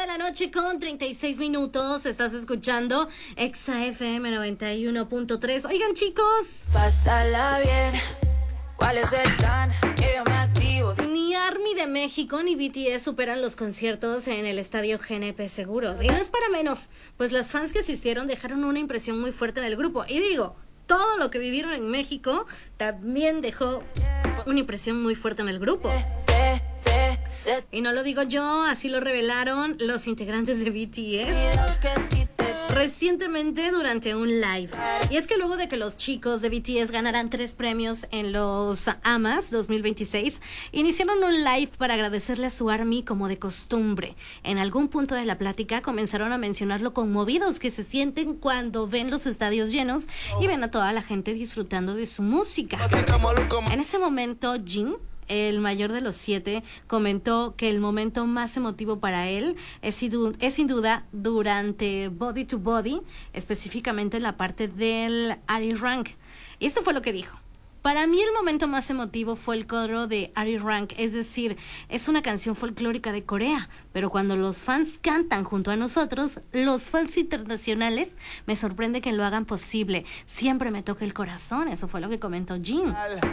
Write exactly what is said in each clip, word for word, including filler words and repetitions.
de la noche con treinta y seis minutos. Estás escuchando Exa F M noventa y uno punto tres. Oigan, chicos, pásala bien. ¿Cuál es el plan? Que yo me activo. Ni ARMY de México ni B T S superan los conciertos en el estadio G N P Seguros. Y no es para menos, pues las fans que asistieron dejaron una impresión muy fuerte en el grupo. Y digo, todo lo que vivieron en México también dejó una impresión muy fuerte en el grupo. Y no lo digo yo, así lo revelaron los integrantes de B T S recientemente durante un live. Y es que luego de que los chicos de B T S ganaran tres premios en los AMAs dos mil veintiséis, iniciaron un live para agradecerle a su ARMY como de costumbre. En algún punto de la plática comenzaron a mencionar lo conmovidos que se sienten cuando ven los estadios llenos y ven a toda la gente disfrutando de su música. En ese momento, Jin, el mayor de los siete, comentó que el momento más emotivo para él es, es sin duda durante Body to Body, específicamente en la parte del Ari Rank. Y esto fue lo que dijo. Para mí el momento más emotivo fue el coro de Ari Rank, es decir, es una canción folclórica de Corea, pero cuando los fans cantan junto a nosotros, los fans internacionales, me sorprende que lo hagan posible. Siempre me toca el corazón, eso fue lo que comentó Jin.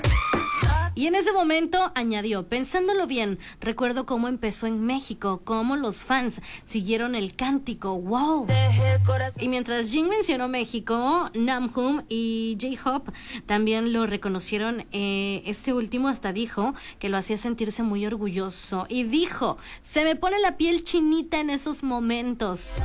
Y en ese momento añadió, pensándolo bien, recuerdo cómo empezó en México, cómo los fans siguieron el cántico, wow. Y mientras Jin mencionó México, Namjoon y J-Hope también lo reconocieron. Eh, este último hasta dijo que lo hacía sentirse muy orgulloso. Y dijo, se me pone la piel chinita en esos momentos.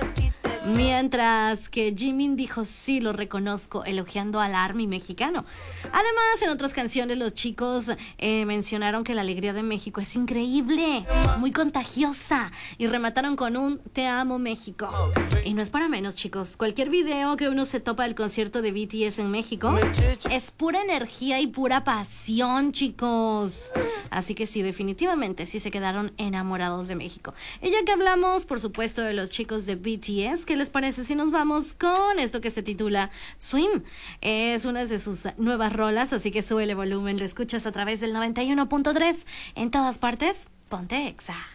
Mientras que Jimin dijo, sí, lo reconozco, elogiando al ARMY mexicano. Además, en otras canciones los chicos eh, mencionaron que la alegría de México es increíble, muy contagiosa, y remataron con un te amo México. Y no es para menos, chicos, cualquier video que uno se topa del concierto de B T S en México es pura energía y pura pasión, chicos. Así que sí, definitivamente sí se quedaron enamorados de México. Y ya que hablamos, por supuesto, de los chicos de B T S, ¿qué les parece si nos vamos con esto que se titula Swim? Es una de sus nuevas rolas, así que súbele volumen, lo escuchas a través del noventa y uno punto tres. En todas partes, ponte Exa.